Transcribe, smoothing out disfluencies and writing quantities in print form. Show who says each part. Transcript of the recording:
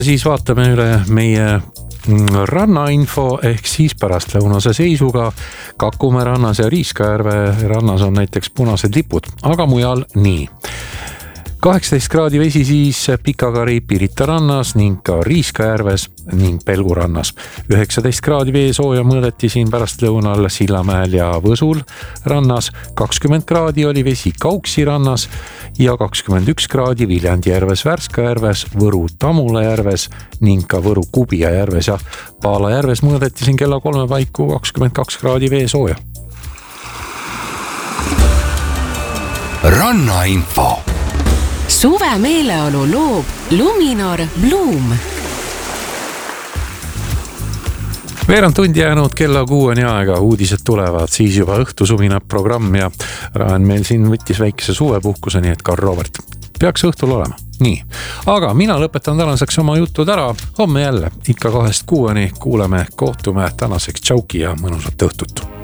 Speaker 1: Siis vaatame üle meie rannainfo ehk siis pärastlõunase seisuga. Kakumäe rannas ja Riiskajärve rannas on näiteks punased lipud, aga mujal nii. 18 kraadi vesi siis Pikakari Pirita rannas ning ka Riiskajärves ning Pelgu rannas. 19 kraadi veesooja mõõdeti siin pärastlõunal Sillamäel ja Võsul rannas. 20 kraadi oli vesi Kauksi rannas ja 21 kraadi Viljandijärves, Värskajärves, Võru Tamula järves ning ka Võru Kubija järves ja Paala järves mõõdeti siin kella 3 paiku 22 kraadi veesooja.
Speaker 2: Rannainfo.
Speaker 3: Suve meeleolu loob Luminor Bloom.
Speaker 1: Veerand tundi jäänud kella 6 aega, uudised tulevad, siis juba õhtusuminab programm ja Raan meil siin võttis väikese suvepuhkuse, nii et Karl Robert peaks õhtul olema. Nii, aga mina lõpetan tänaseks oma jutud ära, homme jälle ikka 2-6 kuuleme, kohtume tänaseks tšauki ja mõnusat õhtut.